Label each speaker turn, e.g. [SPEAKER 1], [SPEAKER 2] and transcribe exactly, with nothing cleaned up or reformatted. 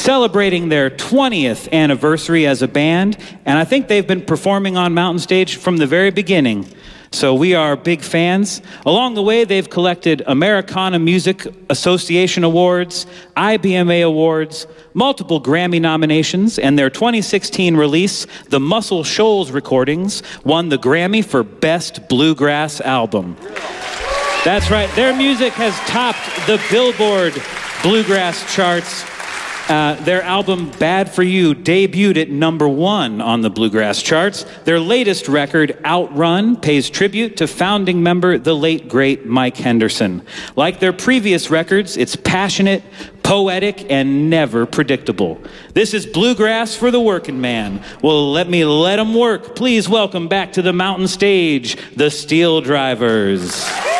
[SPEAKER 1] celebrating their twentieth anniversary as a band, and I think they've been performing on Mountain Stage from the very beginning. So we are big fans. Along the way, they've collected Americana Music Association Awards, I B M A Awards, multiple Grammy nominations, and their twenty sixteen release, the Muscle Shoals Recordings, won the Grammy for Best Bluegrass Album. That's right, their music has topped the Billboard Bluegrass charts. Uh, their album, Bad For You, debuted at number one on the Bluegrass charts. Their latest record, Outrun, pays tribute to founding member, the late, great Mike Henderson. Like their previous records, it's passionate, poetic, and never predictable. This is Bluegrass for the Working Man. Well, let me let them work. Please welcome back to the Mountain Stage, the Steel Drivers.